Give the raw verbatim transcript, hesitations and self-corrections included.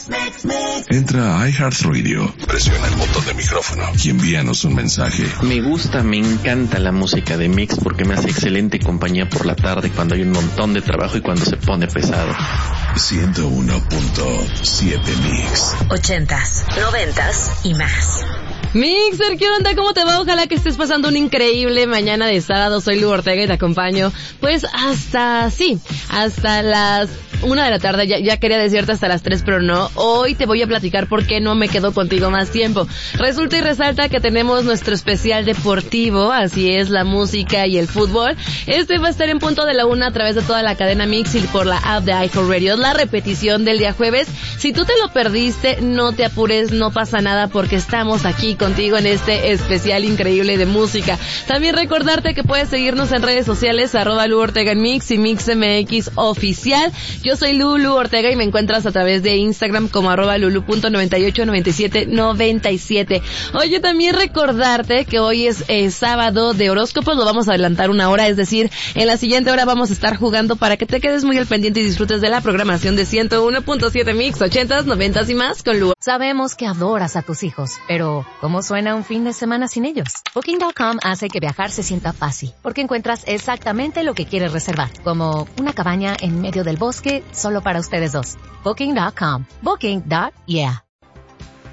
Entra a iHeartRadio, presiona el botón de micrófono y envíanos un mensaje. Me gusta, me encanta la música de Mix porque me hace excelente compañía por la tarde cuando hay un montón de trabajo y cuando se pone pesado. ciento uno punto siete Mix. Ochentas, noventas y más. Mixer, ¿qué onda? ¿Cómo te va? Ojalá que estés pasando una increíble mañana de sábado. Soy Lu Ortega y te acompaño, pues, hasta, sí, hasta las una de la tarde. Ya, ya quería decirte hasta las tres, pero no. Hoy te voy a platicar por qué no me quedo contigo más tiempo. Resulta y resalta que tenemos nuestro especial deportivo, así es, la música y el fútbol. Este va a estar en punto de la una a través de toda la cadena Mix y por la app de iHeartRadio. La repetición del día jueves. Si tú te lo perdiste, no te apures, no pasa nada porque estamos aquí contigo en este especial increíble de música. También recordarte que puedes seguirnos en redes sociales, arroba Lu Ortega en Mix y MixMX oficial. Yo soy Lulu Ortega y me encuentras a través de Instagram como arroba lulu punto noventa y ocho noventa y siete noventa y siete. Oye, también recordarte que hoy es eh, sábado de horóscopos, lo vamos a adelantar una hora, es decir, en la siguiente hora vamos a estar jugando para que te quedes muy al pendiente y disfrutes de la programación de ciento uno punto siete Mix, ochentas, noventas y más con Lu. Sabemos que adoras a tus hijos, pero ¿cómo suena un fin de semana sin ellos? Booking punto com hace que viajar se sienta fácil, porque encuentras exactamente lo que quieres reservar, como una cabaña en medio del bosque solo para ustedes dos. Booking punto com. Booking. Yeah.